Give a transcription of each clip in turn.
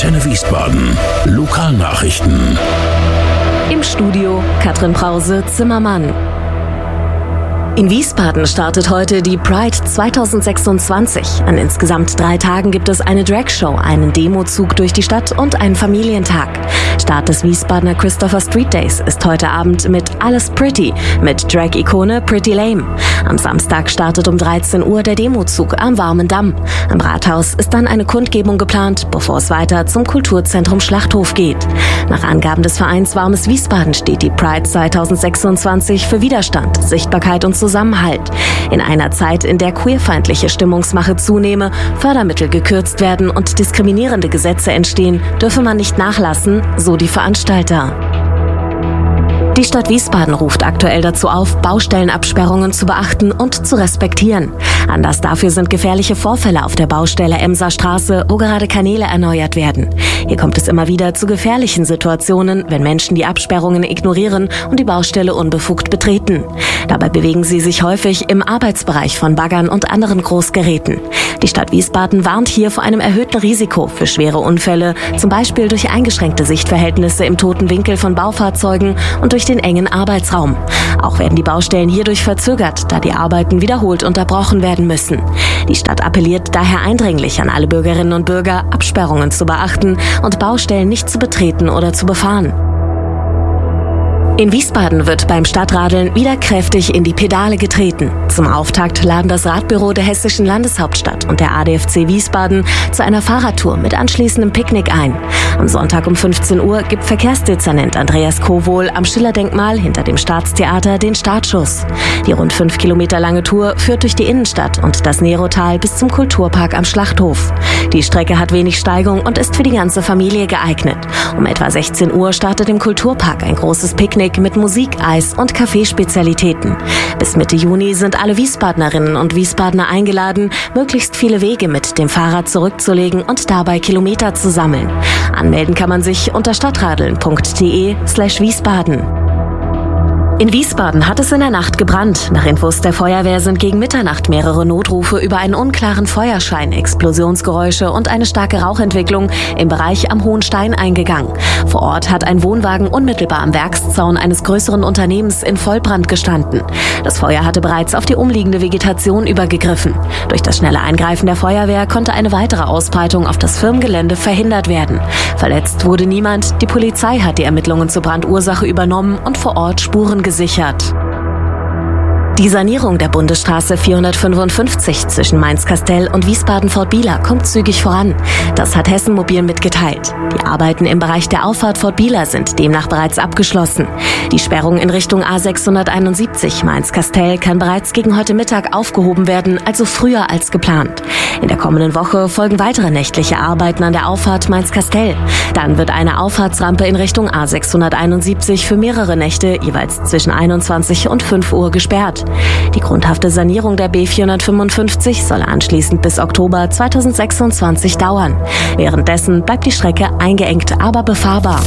Antenne Wiesbaden. Lokalnachrichten. Im Studio Katrin Brause-Zimmermann. In Wiesbaden startet heute die Pride 2026. An insgesamt 3 Tagen gibt es eine Dragshow, einen Demozug durch die Stadt und einen Familientag. Start des Wiesbadener Christopher Street Days ist heute Abend mit Alles Pretty mit Drag-Ikone Pretty Lame. Am Samstag startet um 13 Uhr der Demozug am Warmen Damm. Am Rathaus ist dann eine Kundgebung geplant, bevor es weiter zum Kulturzentrum Schlachthof geht. Nach Angaben des Vereins Warmes Wiesbaden steht die Pride 2026 für Widerstand, Sichtbarkeit und Zusammenhalt. In einer Zeit, in der queerfeindliche Stimmungsmache zunehme, Fördermittel gekürzt werden und diskriminierende Gesetze entstehen, dürfe man nicht nachlassen, so die Veranstalter. Die Stadt Wiesbaden ruft aktuell dazu auf, Baustellenabsperrungen zu beachten und zu respektieren. Anlass dafür sind gefährliche Vorfälle auf der Baustelle Emser Straße, wo gerade Kanäle erneuert werden. Hier kommt es immer wieder zu gefährlichen Situationen, wenn Menschen die Absperrungen ignorieren und die Baustelle unbefugt betreten. Dabei bewegen sie sich häufig im Arbeitsbereich von Baggern und anderen Großgeräten. Die Stadt Wiesbaden warnt hier vor einem erhöhten Risiko für schwere Unfälle, zum Beispiel durch eingeschränkte Sichtverhältnisse im toten Winkel von Baufahrzeugen und durch den engen Arbeitsraum. Auch werden die Baustellen hierdurch verzögert, da die Arbeiten wiederholt unterbrochen werden müssen. Die Stadt appelliert daher eindringlich an alle Bürgerinnen und Bürger, Absperrungen zu beachten und Baustellen nicht zu betreten oder zu befahren. In Wiesbaden wird beim Stadtradeln wieder kräftig in die Pedale getreten. Zum Auftakt laden das Radbüro der Hessischen Landeshauptstadt und der ADFC Wiesbaden zu einer Fahrradtour mit anschließendem Picknick ein. Am Sonntag um 15 Uhr gibt Verkehrsdezernent Andreas Kowohl am Schiller-Denkmal hinter dem Staatstheater den Startschuss. Die rund 5 Kilometer lange Tour führt durch die Innenstadt und das Nerotal bis zum Kulturpark am Schlachthof. Die Strecke hat wenig Steigung und ist für die ganze Familie geeignet. Um etwa 16 Uhr startet im Kulturpark ein großes Picknick mit Musik, Eis und Kaffeespezialitäten. Bis Mitte Juni sind alle Wiesbadnerinnen und Wiesbadener eingeladen, möglichst viele Wege mit dem Fahrrad zurückzulegen und dabei Kilometer zu sammeln. Anmelden kann man sich unter stadtradeln.de/Wiesbaden. In Wiesbaden hat es in der Nacht gebrannt. Nach Infos der Feuerwehr sind gegen Mitternacht mehrere Notrufe über einen unklaren Feuerschein, Explosionsgeräusche und eine starke Rauchentwicklung im Bereich am Hohen Stein eingegangen. Vor Ort hat ein Wohnwagen unmittelbar am Werkszaun eines größeren Unternehmens in Vollbrand gestanden. Das Feuer hatte bereits auf die umliegende Vegetation übergegriffen. Durch das schnelle Eingreifen der Feuerwehr konnte eine weitere Ausbreitung auf das Firmengelände verhindert werden. Verletzt wurde niemand. Die Polizei hat die Ermittlungen zur Brandursache übernommen und vor Ort Spuren gesichert. Die Sanierung der Bundesstraße 455 zwischen Mainz-Kastel und Wiesbaden-Fortbieler kommt zügig voran. Das hat Hessen Mobil mitgeteilt. Die Arbeiten im Bereich der Auffahrt Fortbieler sind demnach bereits abgeschlossen. Die Sperrung in Richtung A671 Mainz-Kastel kann bereits gegen heute Mittag aufgehoben werden, also früher als geplant. In der kommenden Woche folgen weitere nächtliche Arbeiten an der Auffahrt Mainz-Kastel. Dann wird eine Auffahrtsrampe in Richtung A671 für mehrere Nächte jeweils zwischen 21 und 5 Uhr gesperrt. Die grundhafte Sanierung der B455 soll anschließend bis Oktober 2026 dauern. Währenddessen bleibt die Strecke eingeengt, aber befahrbar.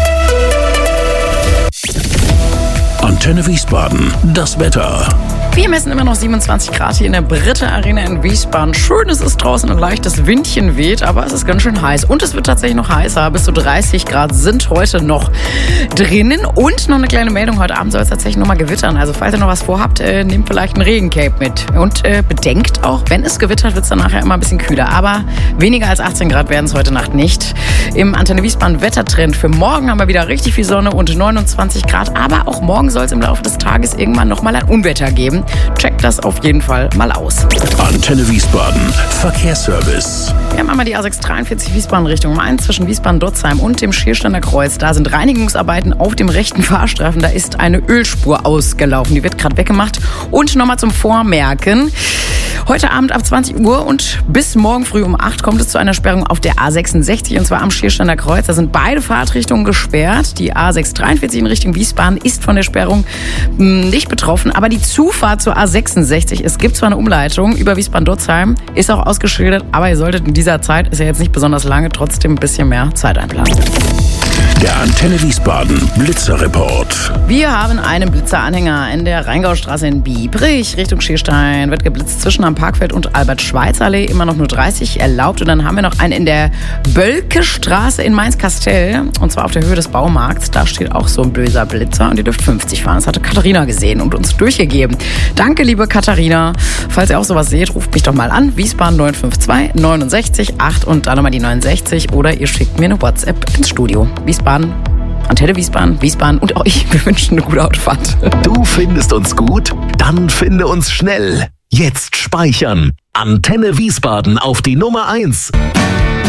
Antenne Wiesbaden, das Wetter. Wir messen immer noch 27 Grad hier in der Britta Arena in Wiesbaden. Schön, es ist draußen ein leichtes Windchen weht, aber es ist ganz schön heiß. Und es wird tatsächlich noch heißer. Bis zu 30 Grad sind heute noch drinnen. Und noch eine kleine Meldung, heute Abend soll es tatsächlich noch mal gewittern. Also falls ihr noch was vorhabt, nehmt vielleicht ein Regencape mit. Und bedenkt auch, wenn es gewittert, wird es dann nachher immer ein bisschen kühler. Aber weniger als 18 Grad werden es heute Nacht nicht. Im Antenne Wiesbaden Wettertrend für morgen haben wir wieder richtig viel Sonne und 29 Grad. Aber auch morgen soll es im Laufe des Tages irgendwann noch mal ein Unwetter geben. Checkt das auf jeden Fall mal aus. Antenne Wiesbaden, Verkehrsservice. Wir haben einmal die A643 Wiesbaden Richtung Mainz zwischen Wiesbaden-Dotzheim und dem Schiersteiner Kreuz. Da sind Reinigungsarbeiten auf dem rechten Fahrstreifen. Da ist eine Ölspur ausgelaufen. Die wird gerade weggemacht. Und nochmal zum Vormerken. Heute Abend ab 20 Uhr und bis morgen früh um 8 kommt es zu einer Sperrung auf der A66 und zwar am Schiersteiner Kreuz. Da sind beide Fahrtrichtungen gesperrt. Die A643 in Richtung Wiesbaden ist von der Sperrung nicht betroffen, aber die Zufahrt zur A66, es gibt zwar eine Umleitung über Wiesbaden-Dotzheim, ist auch ausgeschildert, aber ihr solltet in dieser Zeit, ist ja jetzt nicht besonders lange, trotzdem ein bisschen mehr Zeit einplanen. Der Antenne Wiesbaden Blitzerreport. Wir haben einen Blitzeranhänger in der Rheingaustraße in Biebrich Richtung Schierstein. Wird geblitzt zwischen am Parkfeld und Albert-Schweitzer-Allee. Immer noch nur 30 erlaubt. Und dann haben wir noch einen in der Bölke-Straße in Mainz-Kastell. Und zwar auf der Höhe des Baumarkts. Da steht auch so ein böser Blitzer. Und ihr dürft 50 fahren. Das hatte Katharina gesehen und uns durchgegeben. Danke, liebe Katharina. Falls ihr auch sowas seht, ruft mich doch mal an. Wiesbaden 952 69 8 und dann nochmal die 69. Oder ihr schickt mir eine WhatsApp ins Studio. Wiesbaden, Antenne Wiesbaden, Wiesbaden und euch. Wir wünschen eine gute Autofahrt. Du findest uns gut? Dann finde uns schnell. Jetzt speichern. Antenne Wiesbaden auf die Nummer 1.